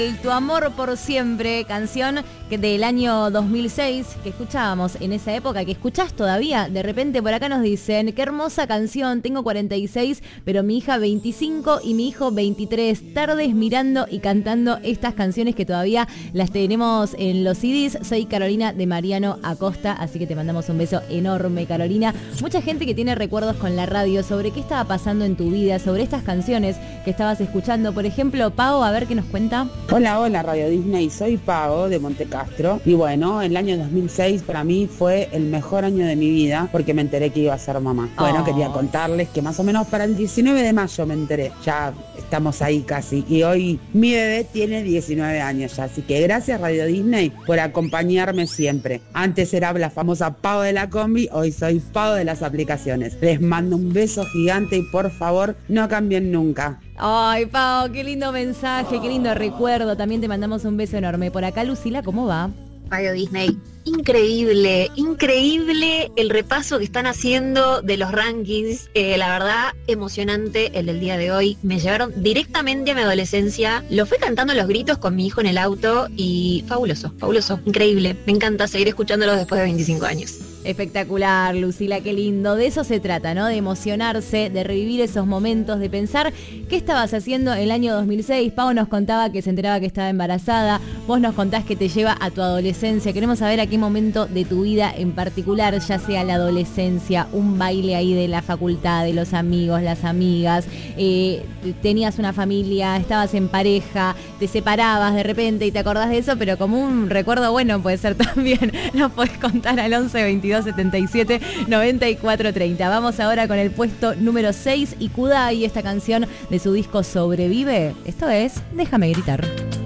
Tu amor por siempre, canción del año 2006 que escuchábamos en esa época, que escuchás todavía. De repente por acá nos dicen, qué hermosa canción, tengo 46, pero mi hija 25 y mi hijo 23. Tardes mirando y cantando estas canciones que todavía las tenemos en los CDs. Soy Carolina de Mariano Acosta, así que te mandamos un beso enorme, Carolina. Mucha gente que tiene recuerdos con la radio sobre qué estaba pasando en tu vida, sobre estas canciones que estabas escuchando. Por ejemplo, Pau, a ver qué nos cuenta. Hola Radio Disney, soy Pau de Montecastro y bueno, el año 2006 para mí fue el mejor año de mi vida porque me enteré que iba a ser mamá. Bueno, quería contarles que más o menos para el 19 de mayo me enteré, ya estamos ahí casi y hoy mi bebé tiene 19 años ya, así que gracias Radio Disney por acompañarme siempre. Antes era la famosa Pau de la combi, hoy soy Pau de las aplicaciones. Les mando un beso gigante y por favor no cambien nunca. Ay, Pau, qué lindo mensaje, qué lindo recuerdo. También te mandamos un beso enorme. Por acá, Lucila, ¿cómo va? Radio Disney, increíble el repaso que están haciendo de los rankings, la verdad emocionante el del día de hoy, me llevaron directamente a mi adolescencia, lo fui cantando a los gritos con mi hijo en el auto y fabuloso, increíble, me encanta seguir escuchándolos después de 25 años. Espectacular, Lucila, qué lindo. De eso se trata, ¿no? De emocionarse, de revivir esos momentos, de pensar qué estabas haciendo en el año 2006. Pau nos contaba que se enteraba que estaba embarazada. Vos nos contás que te lleva a tu adolescencia. Queremos saber a qué momento de tu vida en particular, ya sea la adolescencia, un baile ahí de la facultad, de los amigos, las amigas, tenías una familia, estabas en pareja, te separabas de repente y te acordás de eso, pero como un recuerdo bueno puede ser también. Nos podés contar al 11 22 77 94 30. Vamos ahora con el puesto número 6 y Kudai, esta canción de su disco Sobrevive. Esto es Déjame Gritar.